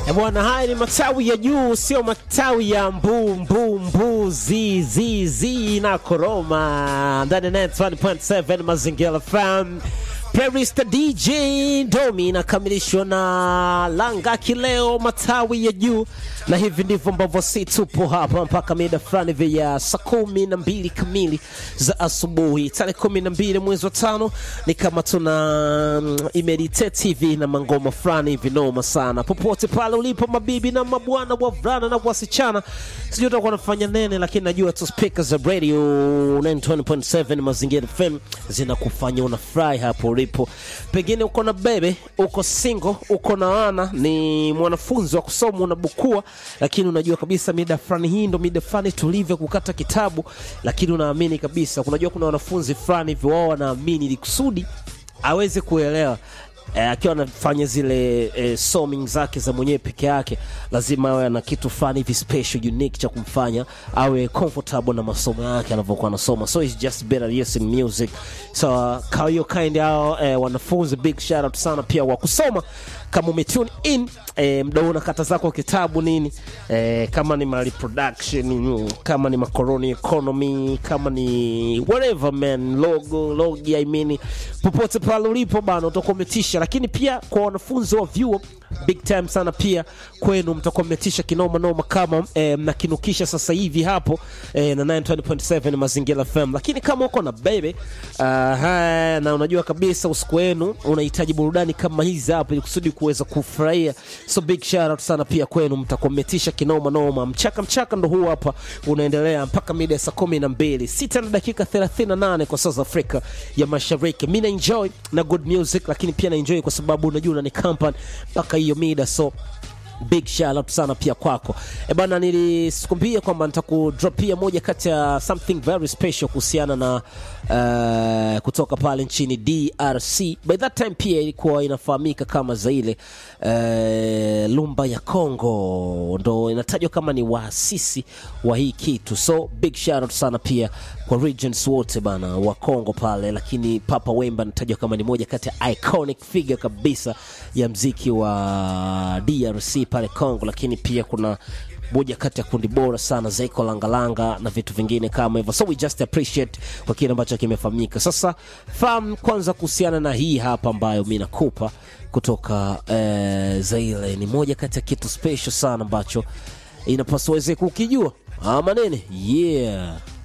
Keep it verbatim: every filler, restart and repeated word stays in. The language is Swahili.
E bwana, haya ni matawi ya juu, sio matawi ya mbu mbu mbu zi zi zi na koroma. Ndani ya ninety one point seven Mazingira F M. Paris the D J Domi na kamilishwa na Langa Kileo, matawi ya juu. Na hivi ndivyo ambavyo si tupo hapa mpaka mida fulani vya saa kumi na mbili kamili za asubuhi. Tarehe kumi na mbili mwezi wa tano ni kama tuna um, imeditate T V na mangoma fulani hivi noma sana. Popote pale ulipo mabibi na mabwana, wavulana na wasichana, sijui utakuwa unafanya nene, lakini najua tu speakers za radio ninety one point seven Mazingira F M zinakufanya unafurahi hapo ulipo. Pengine uko na bebe, uko single, uko na wana, ni mwanafunzi wa kusoma unabukua, lakini unajua kabisa mida fulani hii ndo mida fulani tulivyo kukata kitabu, lakini unaamini kabisa, unajua kuna wanafunzi fulani hivi wao wanaamini ili kusudi aweze kuelewa Eh, akiwa anafanya zile eh, soming zake za mwenyewe peke yake, lazima awe na kitu fulani hivi special unique cha kumfanya awe comfortable na masomo yake anavyokuwa anasoma. So it's just better using music. So uh, kwa hiyo kind yao eh, wanafunzi, big shout out sana pia wa kusoma. Kama umetune in eh, mdau na kata zako kitabu nini, eh, kama ni mali production, kama ni macoroni economy, kama ni whatever man, logo logi I mean, popote pale ulipo bana utakometisha. Lakini pia kwa wanafunzi wa vyuo, big time sana pia kwenu, mtakometisha kinoma noma kama eh, mnakinukisha sasa hivi hapo eh, na ninety one point seven Mazingira F M. Lakini kama uko na baby uh, ha, na unajua kabisa usiku wenu unahitaji burudani kama hizi hapo ili kusudi kuweza kufurahia, so big shout out sana pia kwenu, mtakometisha kinoma noma. Mchaka mchaka ndo huu hapa unaendelea mpaka mida ya saa kumi na mbili sita na dakika thelathini na nane kwa South Africa ya Mashariki. Mimi na enjoy na good music, lakini pia na enjoy kwa sababu unajua ni company mpaka hiyo mida, so big shout out sana pia kwako. E bana, nilisikwambia kwamba nitakudropia moja kati ya something very special kuhusiana na uh, kutoka pale nchini D R C. By that time pia ilikuwa inafahamika kama Zaire. Uh, Lumba ya Kongo ndo inatajwa kama ni waasisi wa hii kitu. So big shout out sana pia kwa regions wote bana wa Kongo pale. Lakini Papa Wemba anatajwa kama ni moja kati ya iconic figure kabisa ya mziki wa D R C pale Kongo. Lakini pia kuna moja kati ya kundi bora sana Zaiko Langalanga na vitu vingine kama hivyo. So we just appreciate kwa kile ambacho kimefanyika. Sasa fahamu kwanza kuhusiana na hii hapa ambayo mimi nakupa kutoka eh, Zaire. Ni moja kati ya kitu special sana ambacho inapaswa uweze kukijua. Ah manene, yeah.